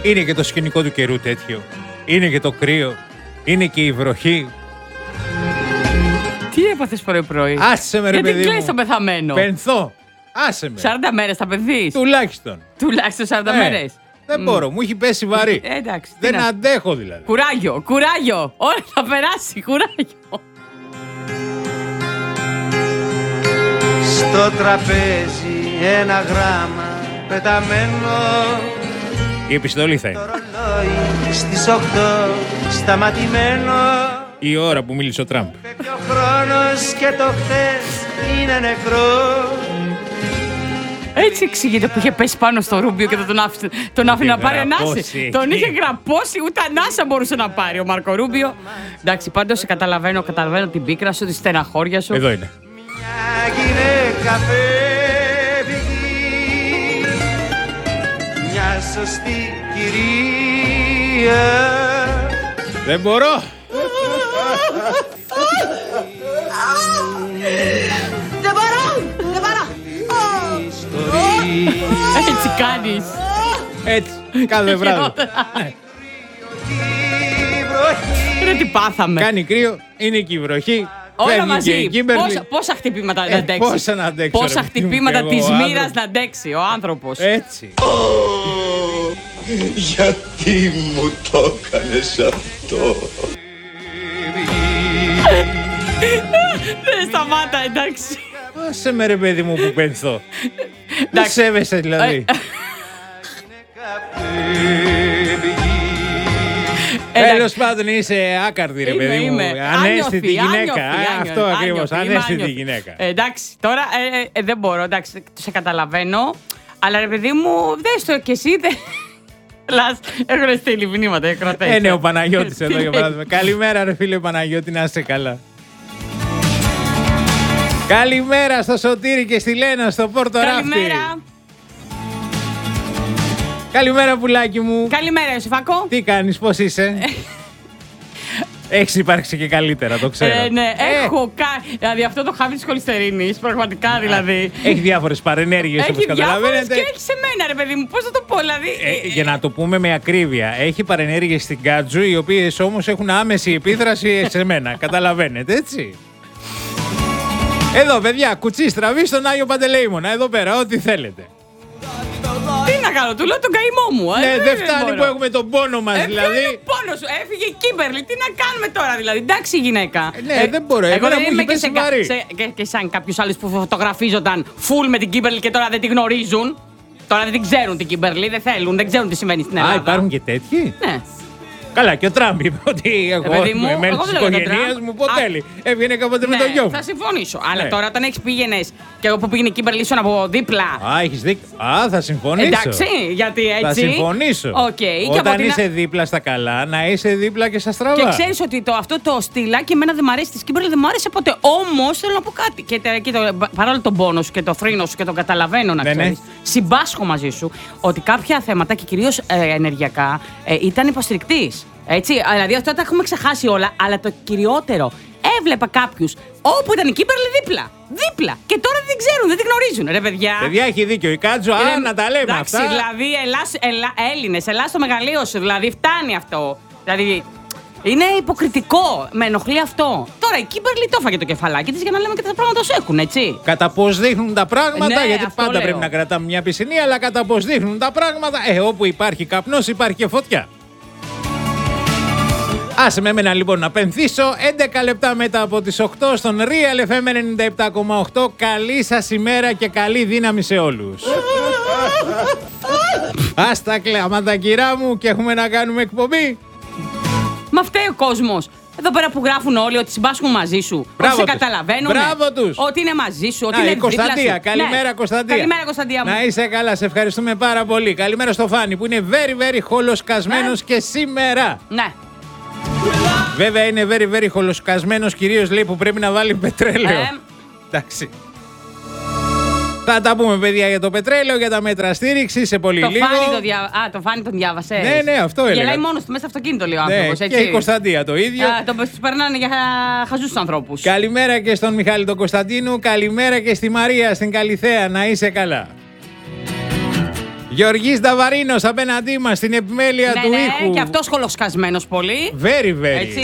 Είναι και το σκηνικό του καιρού τέτοιο. Είναι και το κρύο. Είναι και η βροχή. Τι έπαθες πρωί-πρωί? Άσε με ρε παιδί μου. Γιατί κλαις το πεθαμένο? Πενθώ. Άσε με. 40 μέρες θα πεθείς. Τουλάχιστον. Τουλάχιστον 40 μέρες. Δεν μπορώ, μου έχει πέσει βαρύ. Εντάξει. Δεν αντέχω δηλαδή. Κουράγιο. Όλα θα περάσει. Κουράγιο. Στο τραπέζι ένα γράμμα πεταμένο. Η επιστολή θα είναι. Το ρολόι στις 8 σταματημένο. Η ώρα που μίλησε ο Τραμπ. Φεύγει ο χρόνος και το χθες είναι νεκρό. Έτσι εξηγείται που είχε πέσει πάνω στο Ρούμπιο και δεν τον άφηνε να πάρει ανάση. Τον είχε γραπώσει, ούτε ανάσα μπορούσε να πάρει ο Μάρκο Ρούμπιο. Εντάξει, πάντως καταλαβαίνω την πίκρα σου, τη στεναχώρια σου. Εδώ είναι. Μια γυναίκα φεύγει, μια σωστή κυρία. Δεν μπορώ. Δεν μπορώ. Έτσι κάνεις. Έτσι, κάθε βράδυ. Ρε τι πάθαμε. Κάνει κρύο, είναι και η βροχή. Όλα μαζί. Πόσα χτυπήματα να αντέξει. Πόσα να αντέξει. Πόσα χτυπήματα της μοίρας να αντέξει ο άνθρωπος. Έτσι. Γιατί μου το έκανες αυτό? Δεν σταμάτα, εντάξει. Άσε με ρε παιδί μου που πενθώ. Δεν σέβεσαι δηλαδή. Τέλος πάντων είσαι άκαρδη ρε παιδί μου. Ανέστητη γυναίκα. Αυτό ακριβώς, ανέστητη γυναίκα. Εντάξει, τώρα δεν μπορώ, εντάξει, σε καταλαβαίνω. Αλλά ρε παιδί μου, δες το κι εσύ. Έχουν στείλει μηνύματα, κρατές. Ναι, ο Παναγιώτης εδώ για παράδειγμα. Καλημέρα ρε φίλε Παναγιώτη, να είσαι καλά. Καλημέρα στο Σωτήρη και στη Λένα στο Πόρτο Ράφτη. Καλημέρα. Καλημέρα πουλάκι μου. Καλημέρα Ιωσήφακο. Τι κάνεις, πώς είσαι? Έχεις υπάρξει και καλύτερα, το ξέρω. Ναι, έχω δηλαδή αυτό το χάβι της χολυστερίνης, πραγματικά δηλαδή. Έχει διάφορες παρενέργειες όπως καταλαβαίνετε. Και έχει σε μένα ρε παιδί μου, πώς θα το πω δηλαδή. Για να το πούμε με ακρίβεια, έχει παρενέργειες στην Κάτζου, οι οποίες όμως έχουν άμεση επίδραση σε μένα. Καταλαβαίνετε, έτσι. Εδώ παιδιά, κουτσί στραβή στον Άγιο Παντελεήμονα, εδώ πέρα, ό,τι θέλετε. Τι να κάνω, του λέω τον καημό μου. Ναι, δεν φτάνει που έχουμε τον πόνο μας δηλαδή. Ποιο είναι ο πόνος σου, έφυγε η Κίμπερλι, τι να κάνουμε τώρα δηλαδή. Εντάξει γυναίκα. Ναι, δεν μπορώ, εγώ δεν είμαι και σαν κάποιους άλλους που φωτογραφίζονταν full με την Κίμπερλι και τώρα δεν τη γνωρίζουν. Τώρα δεν την ξέρουν την Κίμπερλι, δεν θέλουν, δεν ξέρουν τι συμβαίνει στην Ελλάδα. Α, υπάρχουν και τέτοιοι. Ναι. Καλά, και ο Τραμπ είπε ότι εγώ είμαι μέλος της οικογένειας μου, ποτέ. Έβγαινε κάποτε με το γιο μου. Θα συμφωνήσω. Αλλά τώρα όταν έχεις πήγαινες και εγώ που πήγαινε η Κίμπερλι ήσουν από δίπλα. Α, έχεις δίκιο. Α, θα συμφωνήσω. Εντάξει, γιατί έτσι. Θα συμφωνήσω. Όταν είσαι δίπλα στα καλά, να είσαι δίπλα και στα στραβά. Και ξέρεις ότι αυτό το στυλάκι εμένα δεν μ' αρέσει της Κίμπερλι, δεν μ' άρεσε ποτέ. Όμως θέλω να πω κάτι. Και παρόλο τον πόνο σου και το θρήνο σου και τον καταλαβαίνω να ξέρεις. Συμπάσχω μαζί σου ότι κάποια θέματα και κυρίως ενεργειακά ήταν υποστηρικτής. Έτσι, δηλαδή αυτά τα έχουμε ξεχάσει όλα, αλλά το κυριότερο, έβλεπα κάποιους όπου ήταν η Κίμπερλι δίπλα. Και τώρα δεν ξέρουν, δεν την γνωρίζουν, ρε παιδιά. Παιδιά, έχει δίκιο η Κάτζο, να τα λέμε εντάξει, αυτά. Δηλαδή, Έλληνες, ελάς στο μεγαλείο σου, δηλαδή φτάνει αυτό. Δηλαδή, είναι υποκριτικό, με ενοχλεί αυτό. Τώρα η Κίμπερλι το έφαγε το κεφαλάκι της για να λέμε και τα πράγματα όσο έχουν, έτσι. Κατά πώς δείχνουν τα πράγματα, ναι, γιατί πάντα λέω. πρέπει να κρατάμε μια πισινή, αλλά κατά πώς δείχνουν τα πράγματα, όπου υπάρχει καπνός υπάρχει και φωτιά. Άσε με εμένα λοιπόν να πενθήσω. 11 λεπτά μετά από τις 8 στον Real FM 97,8. Καλή σας ημέρα και καλή δύναμη σε όλους. Ας τα κλάματα κυρά μου και έχουμε να κάνουμε εκπομπή. Μα φταίει ο κόσμος. Εδώ πέρα που γράφουν όλοι ότι συμπάσχουν μαζί σου. Ότι σε καταλαβαίνουν. Μπράβο τους. Ότι είναι μαζί σου. Ότι να, είναι η Κωνσταντία. Καλημέρα, ναι. Κωνσταντία. Καλημέρα, Κωνσταντία μου. Να είσαι καλά, σε ευχαριστούμε πάρα πολύ. Καλημέρα στο Φάνη που είναι very χολοσκασμένος και σήμερα. Ναι. Βέβαια είναι very χολοσκασμένος, κυρίως λέει που πρέπει να βάλει πετρέλαιο. Εντάξει. Θα τα πούμε παιδιά για το πετρέλαιο, για τα μέτρα στήριξη σε πολύ λίγο. Το Φάνη τον διάβασες. Ναι, αυτό έλεγα. Γελάει μόνος του μέσα στο αυτοκίνητο λέει ο άνθρωπος, έτσι. Και η Κωνσταντία το ίδιο. Τους περνάνε για χαζούς ανθρώπους. Καλημέρα και στον Μιχάλη τον Κωνσταντίνου. Καλημέρα και στη Μαρία στην Καλιθέα. Να είσαι καλά. Γεωργής Νταβαρίνος απέναντί μας στην επιμέλεια του ήχου. Ναι, και αυτός χολοσκασμένος πολύ. Very. Έτσι.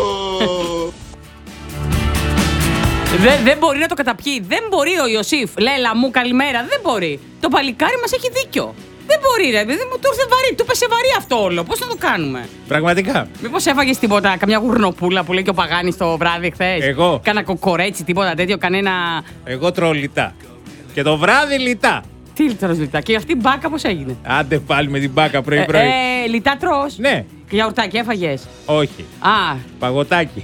Δεν μπορεί να το καταπιεί. Δεν μπορεί ο Ιωσήφ. Λέλα μου, καλημέρα. Δεν μπορεί. Το παλικάρι μας έχει δίκιο. Δεν μπορεί, ρε παιδί μου, του ήρθε βαρύ. Του πέσε βαρύ αυτό όλο. Πώς θα το κάνουμε? Πραγματικά. Μήπως έφαγες τίποτα, καμιά γουρνοπούλα που λέει και ο Παγάνης το βράδυ χθες? Εγώ. Κάνα κοκορέτσι, τίποτα τέτοιο, κανένα. Εγώ τρώω λιτά. Και το βράδυ λιτά. Τι λιτρός λιτά? Και αυτή η μπάκα πώς έγινε? Άντε πάλι με την μπάκα πρωί-πρωί. Λιτά τρως? Ναι. Και γιαουρτάκι έφαγες? Όχι. Α. Παγωτάκι.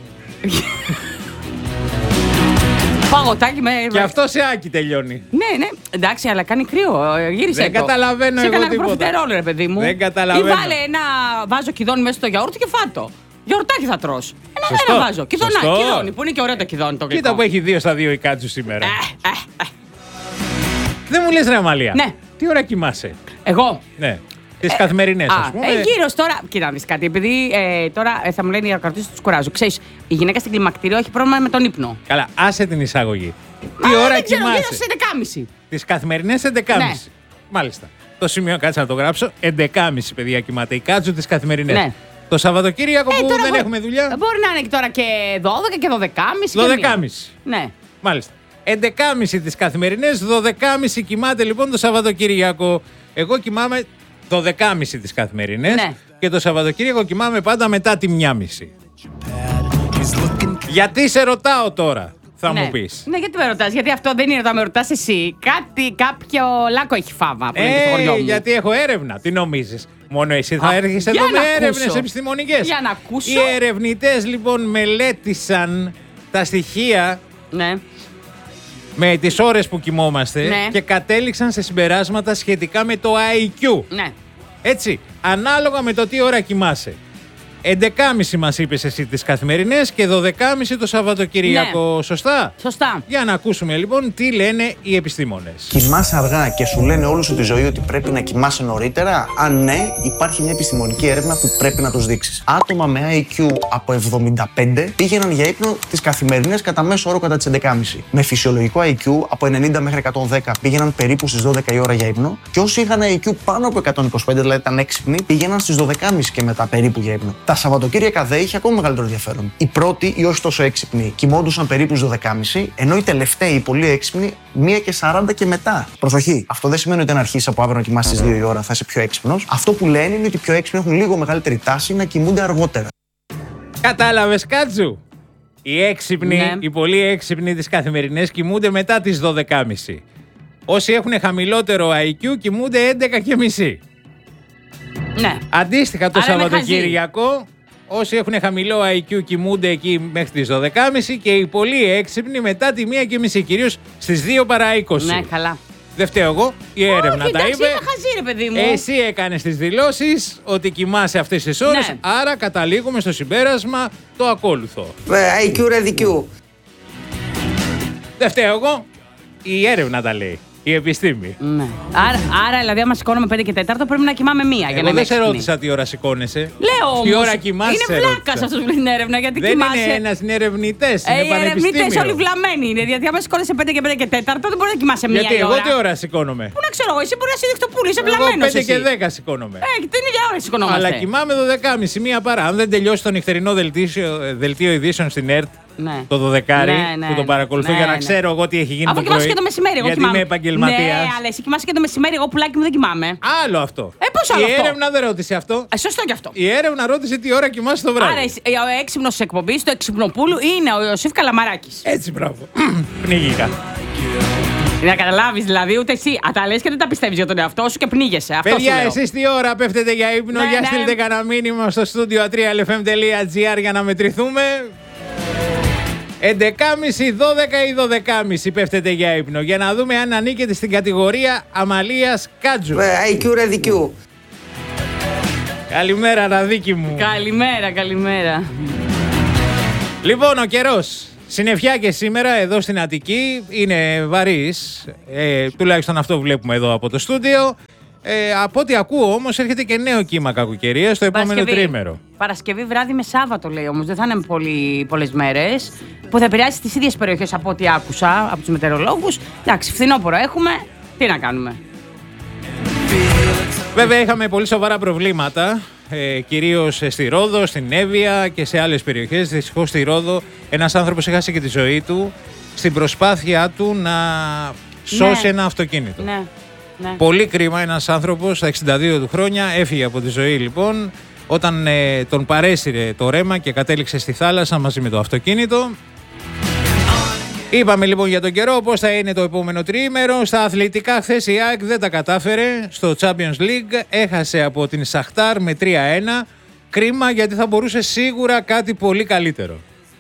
Παγωτάκι με. Και αυτό σε άκη τελειώνει. Ναι. Εντάξει, αλλά κάνει κρύο. Γύρισε. Δεν καταλαβαίνω εγώ τίποτα. Σε κανένα προφιτερόλ, ρε παιδί μου. Δεν καταλαβαίνω. Ή βάλε ένα βάζο κιδόνι μέσα στο γιαούρτι και φάτο. Γιαουρτάκι θα τρως. Ένα βάζο. Κιδόνι. Που είναι και ωραίο το κιδόνι το γλυκό. Κοίτα που έχει 2 στα 2 η Κάτσου σήμερα. Δεν μου λες, ρε Αμαλία. Ναι. Τι ώρα κοιμάσαι? Εγώ. Ναι. Τις καθημερινές, ας πούμε. Γύρω τώρα. Κοίτα να δεις κάτι. Επειδή τώρα θα μου λένε οι ακροατές τους κουράζω. Ξέρεις, η γυναίκα στην κλιμακτήριο έχει πρόβλημα με τον ύπνο. Καλά, άσε την εισαγωγή. Τι ώρα δεν ξέρω, κοιμάσαι? γύρω στις 11.30. Τις καθημερινές 11.30. Ναι. Μάλιστα. Το σημείο κάτσε να το γράψω. 11.30 παιδιά κοιμάται η Κάτσου τις καθημερινές. Ναι. Το Σαββατοκύριακο που τώρα δεν έχουμε δουλειά. Μπορεί να είναι τώρα και 12 και 12.30. 12.30. Ναι. Μάλιστα. 11.30 τις καθημερινές, 12.30 κοιμάται λοιπόν το Σαββατοκύριακο. Εγώ κοιμάμαι 12.30 τις καθημερινές, Ναι. και το Σαββατοκύριακο κοιμάμαι πάντα μετά τη 1.30. Γιατί σε ρωτάω τώρα, θα μου πεις. Ναι, γιατί με ρωτάς? Γιατί αυτό δεν είναι όταν με ρωτάς εσύ. Κάποιο λάκκο έχει φάβα που είναι στο χωριό μου. Γιατί έχω έρευνα. Τι νομίζεις? Μόνο εσύ θα έρχεσαι για εδώ με να έρευνες ακούσω. επιστημονικές? Για να ακούσω. Οι ερευνητές λοιπόν μελέτησαν τα στοιχεία Ναι. με τις ώρες που κοιμόμαστε, Ναι. και κατέληξαν σε συμπεράσματα σχετικά με το IQ. Ναι. Έτσι, ανάλογα με το τι ώρα κοιμάσαι. 11.30 μας είπες εσύ τις καθημερινές και 12.30 το Σαββατοκυριακό. Ναι. Σωστά? Σωστά. Για να ακούσουμε λοιπόν τι λένε οι επιστήμονες. Κοιμάσαι αργά και σου λένε όλη σου τη ζωή ότι πρέπει να κοιμάσαι νωρίτερα? Αν ναι, υπάρχει μια επιστημονική έρευνα που πρέπει να τους δείξεις. Άτομα με IQ από 75 πήγαιναν για ύπνο τις καθημερινές κατά μέσο όρο κατά τις 11.30. Με φυσιολογικό IQ από 90 μέχρι 110 πήγαιναν περίπου στις 12 η ώρα για ύπνο. Και όσοι είχαν IQ πάνω από 125, δηλαδή ήταν έξυπνοι, πήγαιναν στις 12.30 και μετά περίπου για ύπνο. Τα Σαββατοκύριακα δε είχε ακόμα μεγαλύτερο ενδιαφέρον. Οι πρώτοι, ή όχι τόσο έξυπνοι, κοιμόντουσαν περίπου στις 12.30, ενώ οι τελευταίοι, οι πολύ έξυπνοι, 1:40 και μετά. Προσοχή, αυτό δεν σημαίνει ότι αν αρχίσει από αύριο να κοιμάσαι στις 2 η ώρα θα είσαι πιο έξυπνος. Αυτό που λένε είναι ότι οι πιο έξυπνοι έχουν λίγο μεγαλύτερη τάση να κοιμούνται αργότερα. Κατάλαβες, Κάτσου? Οι έξυπνοι, Ναι. οι πολύ έξυπνοι τις καθημερινές κοιμούνται μετά τις 12.30. Όσοι έχουν χαμηλότερο IQ κοιμούνται 11.30. Ναι. Αντίστοιχα το Άρα είμαι Σαββατοκύριακο, όσοι έχουν χαμηλό IQ κοιμούνται εκεί μέχρι τις 12.30 και οι πολύ έξυπνοι μετά τη 1:30, κυρίως στις 2 παρά 20. Ναι, καλά. Δεν φταίω εγώ, η έρευνα Όχι, τα εντάξει, είπε. είμαι χαζή, ρε παιδί μου. Εσύ έκανες τις δηλώσεις ότι κοιμάσαι αυτές τις ώρες, Ναι. άρα καταλήγουμε στο συμπέρασμα το ακόλουθο. IQ ρε DQ. Δεν φταίω εγώ, η έρευνα τα λέει. Η επιστήμη. Ναι. Άρα, δηλαδή, άμα σηκώνομαι 5 και 4, πρέπει να κοιμάμαι 1 για να Εγώ είμαι δεν σε έξυπνη. ρώτησα τι ώρα σηκώνεσαι. Λέω όμως. Τι ώρα κοιμάσαι, Είναι σε βλάκα ρώτησα. αυτό που λέει την έρευνα, γιατί Δεν κοιμάσαι. είναι ένας, είναι ερευνητές. Είναι Οι ερευνητές πανεπιστήμιο. όλοι βλαμμένοι είναι. Γιατί άμα σηκώνεσαι 5 και 5 και 4, δεν μπορεί να κοιμάσαι 1 Γιατί η εγώ ώρα. τι ώρα σηκώνομαι? Πού να ξέρω εγώ, εσύ μπορεί να είσαι το πουλί, είσαι Εγώ βλαμμένος 5 και εσύ. 10 σηκώνομαι. Την ίδια ώρα σηκωνόμαστε. Αλλά κοιμάμαι 12.30, μία παρά. Αν δεν τελειώσει το νυχτερινό δελτίο ειδήσεων στην ΕΡΤ, Ναι. το 12 Ναι, που το παρακολουθώ ναι, για να ναι. ξέρω εγώ τι έχει γίνει Αφού το κοιμάσαι πρωί. και το μεσημέρι, εγώ γιατί κοιμάμαι. είμαι επαγγελματίας. Ναι, αλλά εσύ κοιμάσαι και το μεσημέρι, εγώ πουλάκι μου δεν κοιμάμαι. Άλλο αυτό. Πώς άλλο Η αυτό? έρευνα δεν ρώτησε αυτό. Σωστό κι αυτό. Η έρευνα ρώτησε τι ώρα κοιμάσαι το βράδυ. Άρα ο έξυπνο τη εκπομπή, το εξυπνοπούλου, είναι ο Ιωσήφ Καλαμαράκης. Έτσι, μπράβο. Πνίγηκα. Να καταλάβει δηλαδή, ούτε εσύ. Τα λες και δεν τα πιστεύει για τον εαυτό σου και πνίγεσαι. Αυτό Παιδιά, σου λέω. εσείς τι ώρα πέφτετε για ύπνο? Ναι, Για ναι. στείλτε κανένα μήνυμα στο studio 3lfm.gr για να μετρηθούμε. 11.30, 12 ή 12.30 πέφτετε για ύπνο. Για να δούμε αν ανήκετε στην κατηγορία Αμαλίας Κάτζου. IQ ρε DQ. Καλημέρα, Ραδίκη μου. Καλημέρα, καλημέρα. Λοιπόν, ο καιρός. Συννεφιά και σήμερα εδώ στην Αττική είναι βαρύς. Τουλάχιστον αυτό βλέπουμε εδώ από το στούντιο. Από ό,τι ακούω όμως έρχεται και νέο κύμα κακοκαιρίας στο επόμενο τρίμερο. Παρασκευή βράδυ με Σάββατο λέει όμως. Δεν θα είναι πολλές μέρες. Που θα επηρεάσει τις ίδιες περιοχές από ό,τι άκουσα από τους μετεωρολόγους. Εντάξει, φθινόπωρο έχουμε. Τι να κάνουμε. Βέβαια είχαμε πολύ σοβαρά προβλήματα, κυρίως στη Ρόδο, στην Εύβοια και σε άλλες περιοχές. Δυστυχώς στη Ρόδο ένας άνθρωπος έχασε και τη ζωή του στην προσπάθειά του να σώσει ένα αυτοκίνητο. Ναι. Πολύ κρίμα, ένας άνθρωπος στα 62 του χρόνια έφυγε από τη ζωή λοιπόν όταν τον παρέσυρε το ρέμα και κατέληξε στη θάλασσα μαζί με το αυτοκίνητο. Είπαμε λοιπόν για τον καιρό πώς θα είναι το επόμενο τριήμερο. Στα αθλητικά, χθες η ΑΕΚ δεν τα κατάφερε στο Champions League. Έχασε από την Σαχτάρ με 3-1. Κρίμα, γιατί θα μπορούσε σίγουρα κάτι πολύ καλύτερο.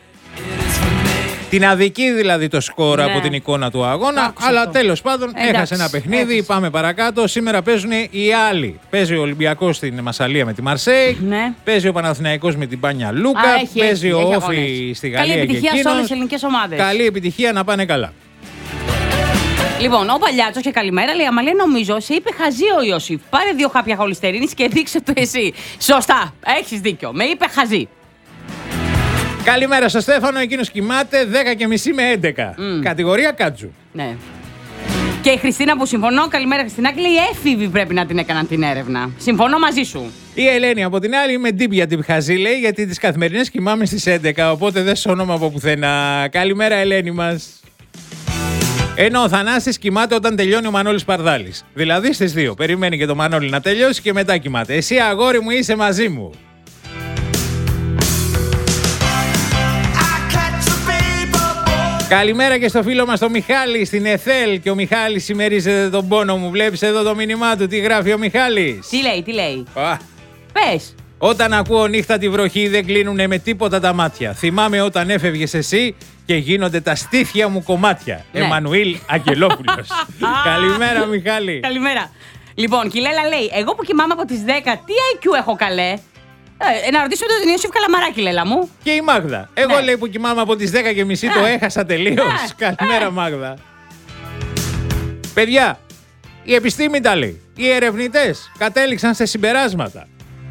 Την αδική δηλαδή το σκορ από την εικόνα του αγώνα. Αλλά τέλος πάντων έχασε ένα παιχνίδι. Πάμε παρακάτω. Σήμερα παίζουν οι άλλοι. Παίζει ο Ολυμπιακός στην Μασσαλία με τη Μαρσέη. Παίζει ο Παναθηναϊκός με την Πάνια Λούκα. Παίζει ο Όφη στη Γαλλία. Καλή επιτυχία σε όλες τις ελληνικές ομάδες. Καλή επιτυχία, να πάνε καλά. Λοιπόν, ο Παλιάτσος και καλημέρα λέει: Αμαλία, νομίζω σε είπε χαζή ο Ιωσήφ. Πάρε 2 χάπια χολυστερίνης και δείξε το εσύ. Σωστά, έχεις δίκιο. Με είπε χαζή. Καλημέρα στο Στέφανο, εκείνος κοιμάται 10:30 με 11. Κατηγορία Κάτζου. Ναι. Και η Χριστίνα που συμφωνώ, καλημέρα Χριστινάκη, λέει: έφηβοι πρέπει να την έκαναν την έρευνα. Συμφωνώ μαζί σου. Η Ελένη από την άλλη, είμαι ντύπ για την χαζή, λέει, γιατί τις καθημερινές κοιμάμαι στις 11, οπότε δεν σώνομα από πουθενά. Καλημέρα, Ελένη μας. Ενώ ο Θανάσης κοιμάται όταν τελειώνει ο Μανώλης Παρδάλης. Δηλαδή στις 2. Περιμένει και το Μανώλη να τελειώσει και μετά κοιμάται. Εσύ, αγόρι μου, είσαι μαζί μου. Καλημέρα και στο φίλο μας τον Μιχάλη στην ΕΘΕΛ. Και ο Μιχάλης συμμερίζεται τον πόνο μου. Βλέπεις εδώ το μήνυμά του, τι γράφει ο Μιχάλης. Τι λέει. Πες. Όταν ακούω νύχτα τη βροχή δεν κλείνουνε με τίποτα τα μάτια. Θυμάμαι όταν έφευγες εσύ και γίνονται τα στήθια μου κομμάτια. Ναι. Εμμανουήλ Αγγελόπουλος. Καλημέρα, Μιχάλη. Καλημέρα. Λοιπόν, και η Λέλα λέει: εγώ που κοιμάμαι από τις 10, τι IQ έχω καλέ. Να ρωτήσουμε τον Ιωσήφ Καλαμαράκη, Λέλα μου. Και η Μάγδα. Εγώ λέει που κοιμάμαι από τις 10:30 το έχασα τελείως. Καλημέρα, Μάγδα. Παιδιά, η επιστήμη τα λέει. Οι ερευνητές κατέληξαν σε συμπεράσματα.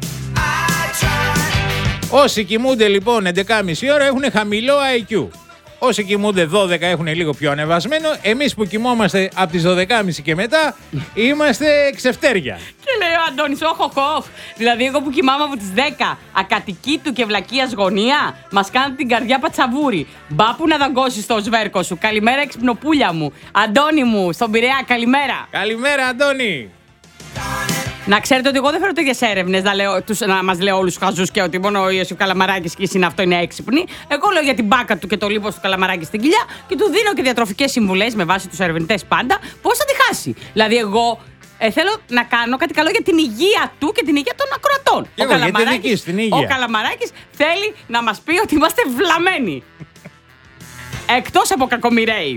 Όσοι κοιμούνται λοιπόν 11,5 ώρα έχουν χαμηλό IQ. Όσοι κοιμούνται 12 έχουν λίγο πιο ανεβασμένο. Εμείς που κοιμόμαστε από τις 12.30 και μετά είμαστε ξεφτέρια. Και λέει ο Αντώνης, όχοχοχ. Δηλαδή, εγώ που κοιμάμαι από τις 10, ακατοική του και βλακίας γωνία, μας κάνει την καρδιά πατσαβούρι. Μπα που να δαγκώσεις το σβέρκο σου. Καλημέρα, εξυπνοπούλια μου. Αντώνη μου, στον Πειραιά, καλημέρα. Καλημέρα, Αντώνη. Να ξέρετε ότι εγώ δεν φέρω τέτοιες έρευνες να μας λέω όλους τους χαζούς και ότι μόνο ο Ιωσήφ Καλαμαράκης και η Σύνα αυτό είναι έξυπνη. Εγώ λέω για την μπάκα του και το λίπος του Καλαμαράκη στην κοιλιά και του δίνω και διατροφικές συμβουλές με βάση τους ερευνητές πάντα πώς θα τη χάσει. Δηλαδή, εγώ θέλω να κάνω κάτι καλό για την υγεία του και την υγεία των ακροατών. Ο Καλαμαράκης θέλει να μας πει ότι είμαστε βλαμμένοι. Εκτός από κακομοιραίοι.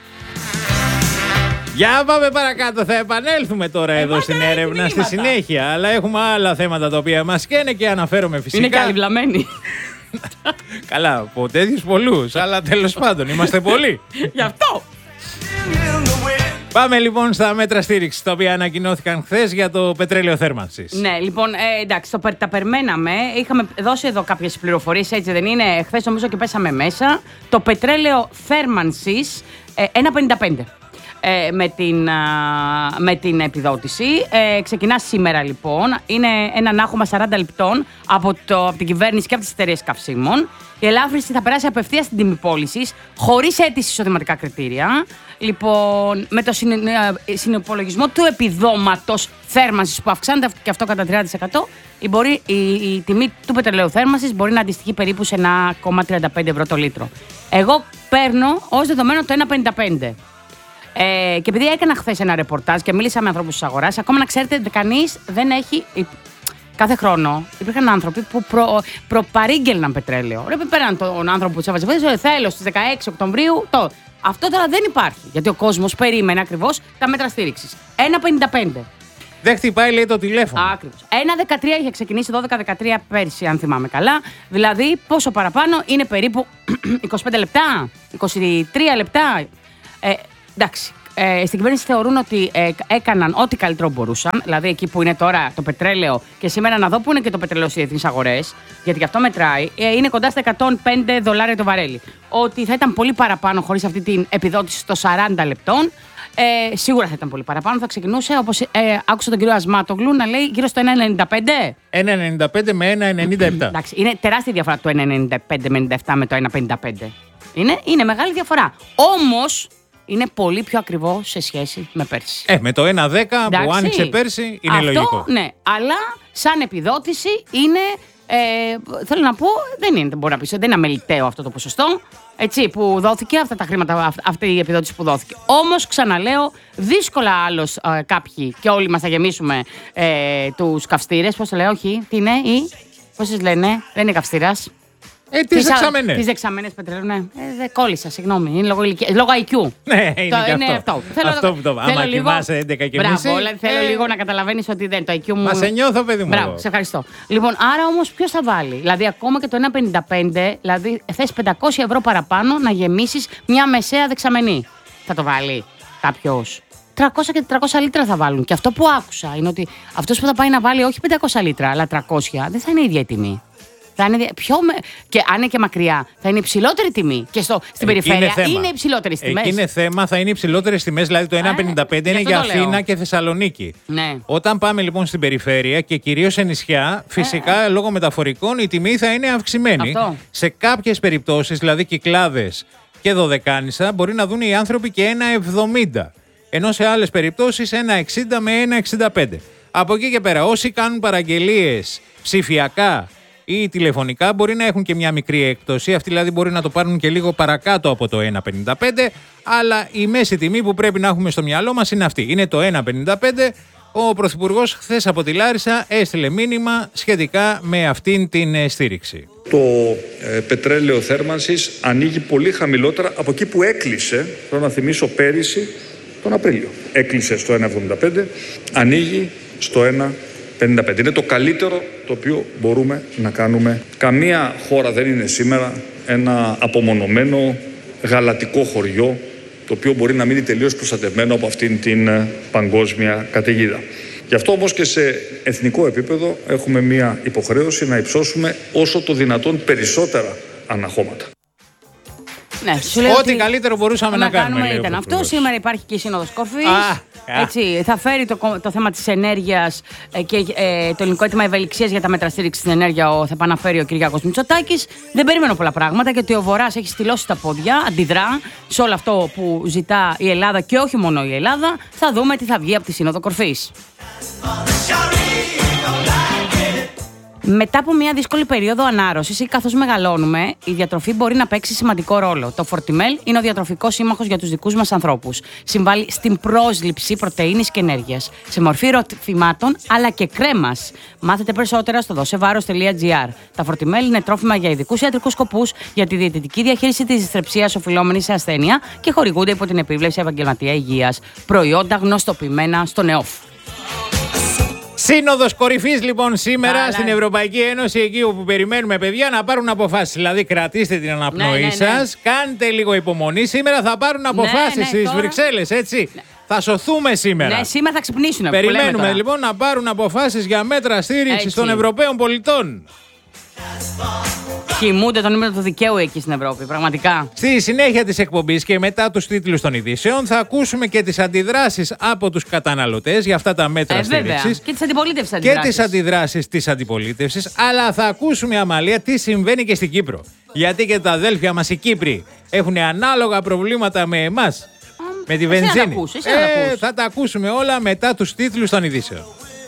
Για πάμε παρακάτω, θα επανέλθουμε τώρα εδώ στην έρευνα στη συνέχεια. Αλλά έχουμε άλλα θέματα τα οποία μας καίνε και αναφέρομαι φυσικά. Είναι καλή βλαμμένοι. Καλά, από τέτοιους πολλούς, αλλά τέλος πάντων είμαστε πολλοί. Γι' αυτό. Πάμε λοιπόν στα μέτρα στήριξης τα οποία ανακοινώθηκαν χθες για το πετρέλαιο θέρμανσης. Ναι, λοιπόν, εντάξει, τα περιμέναμε. Είχαμε δώσει εδώ κάποιες πληροφορίες, έτσι δεν είναι. Χθες νομίζω και πέσαμε μέσα. Το πετρέλαιο θέρμανσης 1,55. Με την επιδότηση. Ξεκινά σήμερα λοιπόν. Είναι ένα νάχωμα 40 λεπτών από την κυβέρνηση και από τις εταιρείες καυσίμων. Η ελάφρυνση θα περάσει απευθείας στην τιμή πώλησης, χωρίς αίτηση εισοδηματικά κριτήρια. Λοιπόν, με το συνυπολογισμό του επιδόματος θέρμανσης που αυξάνεται και αυτό κατά 30%, η τιμή του πετρελαίου θέρμανσης μπορεί να αντιστοιχεί περίπου σε 1,35 ευρώ το λίτρο. Εγώ παίρνω ως δεδομένο το 1,55. Και επειδή έκανα χθες ένα ρεπορτάζ και μίλησα με ανθρώπους της αγοράς, ακόμα να ξέρετε ότι κανείς δεν έχει. Κάθε χρόνο υπήρχαν άνθρωποι που προπαρήγγελναν πετρέλαιο. Πέραν τον άνθρωπο που του έβαζε, θέλω στις 16 Οκτωβρίου. Αυτό τώρα δεν υπάρχει. Γιατί ο κόσμος περίμενε ακριβώς τα μέτρα στήριξης. 1,55. Δεν χτυπάει, λέει, το τηλέφωνο. Ακριβώς. 1,13 είχε ξεκινήσει 12-13 πέρσι, αν θυμάμαι καλά. Δηλαδή, πόσο παραπάνω είναι περίπου 25 λεπτά, 23 λεπτά. Εντάξει, στην κυβέρνηση θεωρούν ότι έκαναν ό,τι καλύτερο μπορούσαν. Δηλαδή, εκεί που είναι τώρα το πετρέλαιο, και σήμερα να δω που είναι και το πετρέλαιο στις διεθνείς αγορές, γιατί και αυτό μετράει, είναι κοντά στα $105 το βαρέλι. Ότι θα ήταν πολύ παραπάνω χωρίς αυτή την επιδότηση των 40 λεπτών. Σίγουρα θα ήταν πολύ παραπάνω. Θα ξεκινούσε, όπως άκουσα τον κύριο Ασμάτογλου να λέει, γύρω στο 1,95. 1,95 με 1,97. Εντάξει, είναι τεράστια διαφορά το 1,95 με 97 με το 1,55. Είναι μεγάλη διαφορά. Όμως είναι πολύ πιο ακριβό σε σχέση με πέρσι. Με το 1,10 που άνοιξε πέρσι είναι αυτό, λογικό. Ναι, αλλά σαν επιδότηση είναι. Θέλω να πω, δεν μπορεί να πει, δεν είναι αμεληταίο αυτό το ποσοστό. Έτσι, που δόθηκε, αυτά τα χρήματα, αυτή η επιδότηση που δόθηκε. Όμως, ξαναλέω, δύσκολα άλλως κάποιοι και όλοι μας θα γεμίσουμε τους καυστήρες. Πώς το λέω, όχι, τι είναι, ή πώς τις λένε, δεν είναι καυστήρας. Τις δεξαμενές. Τις δεξαμενές πετρέλαιο, ναι. Κόλλησα, συγγνώμη. Είναι λόγω IQ. Ναι, είναι αυτό. Αυτό που το πω. Άμα κοιμάσαι 11 και μισή. Μπράβο, θέλω λίγο να καταλαβαίνεις ότι δεν το IQ μου. Μα σε νιώθω, παιδί μου. Μπράβο, σε ευχαριστώ. Λοιπόν, άρα όμως ποιος θα βάλει. Δηλαδή, ακόμα και το 1,55, δηλαδή θες 500 ευρώ παραπάνω να γεμίσεις μια μεσαία δεξαμενή. Θα το βάλει κάποιος. 300 και 400 λίτρα θα βάλουν. Και αυτό που άκουσα είναι ότι αυτός που θα πάει να βάλει όχι 500 λίτρα, αλλά 300, δεν θα είναι η ίδια η τιμή. Θα είναι και αν είναι και μακριά, θα είναι υψηλότερη τιμή. Και στην περιφέρεια είναι υψηλότερες τιμές. Εκεί είναι θέμα, θα είναι υψηλότερες τιμές. Δηλαδή το 1,55 είναι για Αθήνα και Θεσσαλονίκη. Ναι. Όταν πάμε λοιπόν στην περιφέρεια και κυρίως σε νησιά, φυσικά λόγω μεταφορικών η τιμή θα είναι αυξημένη. Αυτό. Σε κάποιες περιπτώσεις, δηλαδή Κυκλάδες και Δωδεκάνησα, μπορεί να δουν οι άνθρωποι και 1,70. Ενώ σε άλλες περιπτώσεις 1,60 με 1,65. Από εκεί και πέρα, όσοι κάνουν παραγγελίες ψηφιακά ή τηλεφωνικά μπορεί να έχουν και μια μικρή έκπτωση. Αυτοί δηλαδή μπορεί να το πάρουν και λίγο παρακάτω από το 1,55. Αλλά η μέση τιμή που πρέπει να έχουμε στο μυαλό μας είναι αυτή. Είναι το 1,55. Ο Πρωθυπουργός χθες από τη Λάρισα έστειλε μήνυμα σχετικά με αυτήν την στήριξη. Το πετρέλαιο θέρμανσης ανοίγει πολύ χαμηλότερα από εκεί που έκλεισε, θέλω να θυμίσω, πέρυσι τον Απρίλιο. Έκλεισε στο 1,75, ανοίγει στο 1,55. Είναι το καλύτερο το οποίο μπορούμε να κάνουμε. Καμία χώρα δεν είναι σήμερα ένα απομονωμένο γαλατικό χωριό το οποίο μπορεί να μείνει τελείως προστατευμένο από αυτήν την παγκόσμια καταιγίδα. Γι' αυτό όμως και σε εθνικό επίπεδο έχουμε μία υποχρέωση να υψώσουμε όσο το δυνατόν περισσότερα αναχώματα. Ναι, ό,τι καλύτερο μπορούσαμε να κάνουμε ήταν αυτό. Σήμερα υπάρχει και η Σύνοδος Κορφής. Έτσι, θα φέρει το θέμα της ενέργειας και το ελληνικό αίτημα ευελιξίας για τα μέτρα στήριξης στην ενέργεια θα επαναφέρει ο Κυριάκος Μητσοτάκης. Δεν περιμένω πολλά πράγματα γιατί ο Βορράς έχει στυλώσει τα πόδια, αντιδρά σε όλο αυτό που ζητά η Ελλάδα και όχι μόνο η Ελλάδα. Θα δούμε τι θα βγει από τη Σύνοδο Κορφής. Μετά από μια δύσκολη περίοδο ανάρρωσης ή καθώς μεγαλώνουμε, η διατροφή μπορεί να παίξει σημαντικό ρόλο. Το Fortimel είναι ο διατροφικός σύμμαχος για τους δικούς μας ανθρώπους. Συμβάλλει στην πρόσληψη πρωτεΐνης και ενέργειας, σε μορφή ροφημάτων αλλά και κρέμας. Μάθετε περισσότερα στο dosevaros.gr. Τα Fortimel είναι τρόφιμα για ειδικούς ιατρικούς σκοπούς, για τη διαιτητική διαχείριση της δυσθρεψίας οφειλόμενης σε ασθένεια και χορηγούνται υπό την επίβλεψη επαγγελματία υγείας. Προϊόντα γνωστοποιημένα στο ΝΕΟΦ. Σύνοδος κορυφής λοιπόν σήμερα στην Ευρωπαϊκή Ένωση, εκεί όπου περιμένουμε παιδιά να πάρουν αποφάσεις. Δηλαδή κρατήστε την αναπνοή σας, κάντε λίγο υπομονή. Σήμερα θα πάρουν αποφάσεις στις Βρυξέλλες, έτσι. Θα σωθούμε σήμερα. Ναι, σήμερα θα ξυπνήσουν. Περιμένουμε λοιπόν να πάρουν αποφάσεις για μέτρα στήριξης των Ευρωπαίων πολιτών. Κοιμούνται το νούμερο του δικαίου εκεί στην Ευρώπη, πραγματικά. Στη συνέχεια της εκπομπής και μετά τους τίτλους των ειδήσεων θα ακούσουμε και τις αντιδράσεις από τους καταναλωτές για αυτά τα μέτρα στήριξης. Και τις αντιπολίτευσεις και τις αντιδράσεις της αντιπολίτευσης. Αλλά θα ακούσουμε, Αμαλία, τι συμβαίνει και στην Κύπρο. Γιατί και τα αδέλφια μας οι Κύπροι έχουν ανάλογα προβλήματα με εμάς. Με τη βενζίνη. Θα τα ακούσουμε όλα μετά τους τίτλους των ειδήσεων.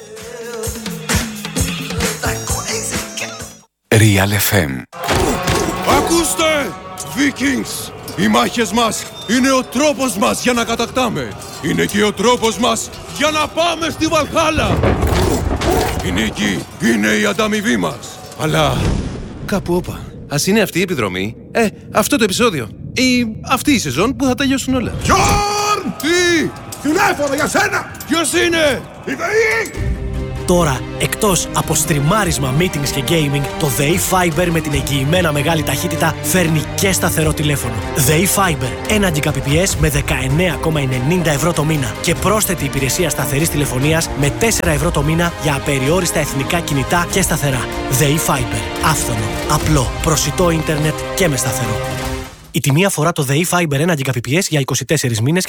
Real FM. Ακούστε! Vikings! Οι μάχες μας είναι ο τρόπος μας για να κατακτάμε. Είναι και ο τρόπος μας για να πάμε στη Βαλχάλα. Η νίκη είναι η ανταμοιβή μας. Αλλά κάπου όπα. Ας είναι αυτή η επιδρομή. Αυτό το επεισόδιο. Ή αυτή η σεζόν που θα τελειώσουν όλα. Γιόρν! Τι! Τηλέφωνο για σένα! Ποιος είναι? Η ΔΕΗ! Τώρα, εκτός από στριμάρισμα, meetings και gaming, το ΔΕΗ Fiber με την εγγυημένα μεγάλη ταχύτητα φέρνει και σταθερό τηλέφωνο. ΔΕΗ Fiber, 1 Gbps με 19,90 ευρώ το μήνα και πρόσθετη υπηρεσία σταθερής τηλεφωνίας με 4 ευρώ το μήνα για απεριόριστα εθνικά κινητά και σταθερά. ΔΕΗ Fiber. Άφθονο, απλό, προσιτό ίντερνετ και με σταθερό. Η τιμή αφορά το ΔΕΗ Fiber 1 Gbps για 24 μήνες